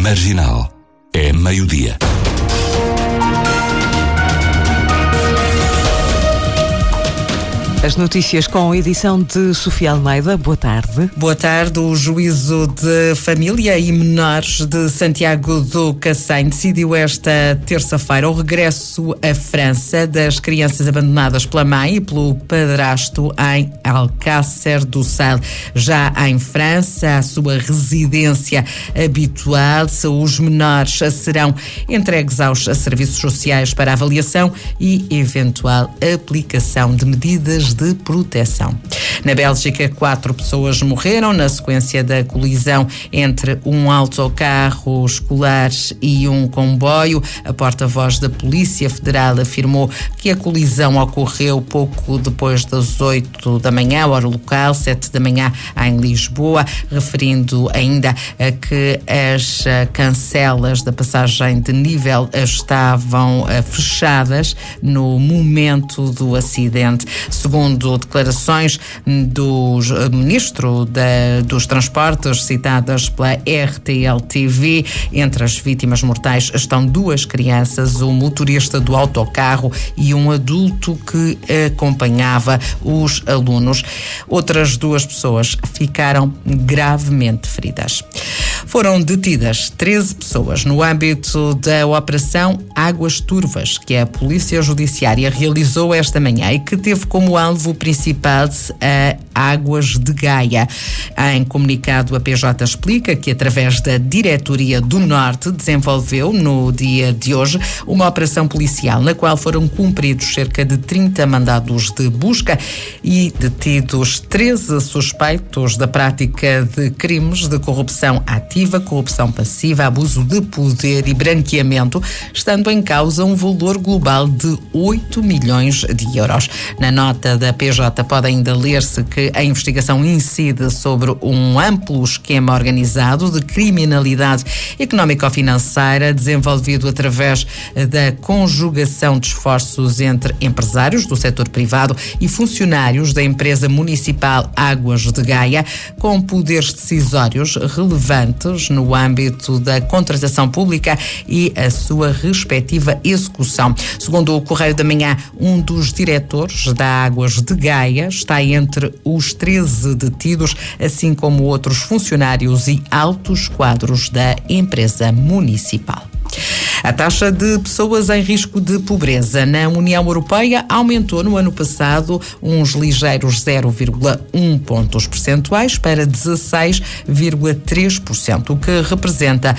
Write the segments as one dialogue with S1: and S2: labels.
S1: Marginal. É meio-dia.
S2: As notícias com a edição de Sofia Almeida. Boa tarde.
S3: Boa tarde. O Juízo de Família e Menores de Santiago do Cacém decidiu esta terça-feira o regresso à França das crianças abandonadas pela mãe e pelo padrasto em Alcácer do Sal. Já em França, a sua residência habitual, os menores serão entregues aos serviços sociais para avaliação e eventual aplicação de medidas de proteção. Na Bélgica, 4 pessoas morreram na sequência da colisão entre um autocarro escolar e um comboio. A porta-voz da Polícia Federal afirmou que a colisão ocorreu pouco depois das 8 da manhã, hora local, 7 da manhã em Lisboa, referindo ainda a que as cancelas da passagem de nível estavam fechadas no momento do acidente. Segundo declarações do ministro dos Transportes citadas pela RTL-TV, entre as vítimas mortais estão 2 crianças, o motorista do autocarro e um adulto que acompanhava os alunos. Outras 2 pessoas ficaram gravemente feridas. Foram detidas 13 pessoas no âmbito da Operação Águas Turvas, que a Polícia Judiciária realizou esta manhã e que teve como alvo principal a Águas de Gaia. Em comunicado, a PJ explica que, através da Diretoria do Norte, desenvolveu, no dia de hoje, uma operação policial na qual foram cumpridos cerca de 30 mandados de busca e detidos 13 suspeitos da prática de crimes de corrupção ativa, corrupção passiva, abuso de poder e branqueamento, estando em causa um valor global de 8 milhões de euros. Na nota da PJ pode ainda ler-se que a investigação incide sobre um amplo esquema organizado de criminalidade económico-financeira desenvolvido através da conjugação de esforços entre empresários do setor privado e funcionários da empresa municipal Águas de Gaia, com poderes decisórios relevantes no âmbito da contratação pública e a sua respectiva execução. Segundo o Correio da Manhã, um dos diretores da Águas de Gaia está entre os 13 detidos, assim como outros funcionários e altos quadros da empresa municipal. A taxa de pessoas em risco de pobreza na União Europeia aumentou no ano passado uns ligeiros 0,1 pontos percentuais para 16,3%, o que representa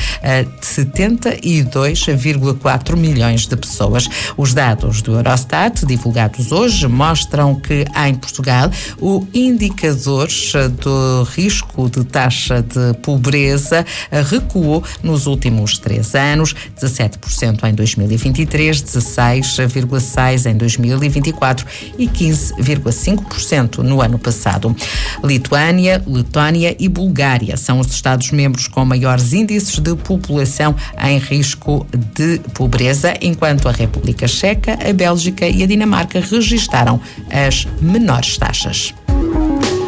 S3: 72,4 milhões de pessoas. Os dados do Eurostat, divulgados hoje, mostram que em Portugal o indicador do risco de taxa de pobreza recuou nos últimos 3 anos, 17% em 2023, 16,6% em 2024 e 15,5% no ano passado. Lituânia, Letónia e Bulgária são os Estados-membros com maiores índices de população em risco de pobreza, enquanto a República Checa, a Bélgica e a Dinamarca registaram as menores taxas.